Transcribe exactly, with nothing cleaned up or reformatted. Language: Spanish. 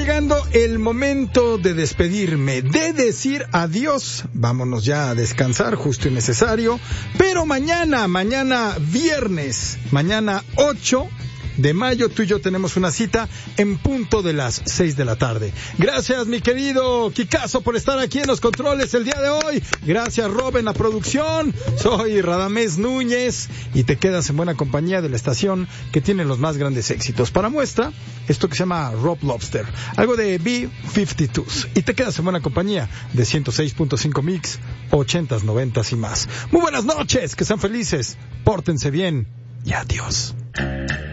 llegando el momento de despedirme, de decir adiós. Vámonos ya a descansar, justo y necesario. Pero mañana, mañana viernes, mañana ocho de mayo, tú y yo tenemos una cita en punto de las seis de la tarde. Gracias, mi querido Kikazo, por estar aquí en los controles el día de hoy. Gracias, Rob, en la producción. Soy Radamés Núñez y te quedas en buena compañía de la estación que tiene los más grandes éxitos. Para muestra, esto que se llama Rob Lobster, algo de B cincuenta y dos. Y te quedas en buena compañía de ciento seis punto cinco Mix, ochentas, noventas y más. Muy buenas noches, que sean felices, pórtense bien y adiós.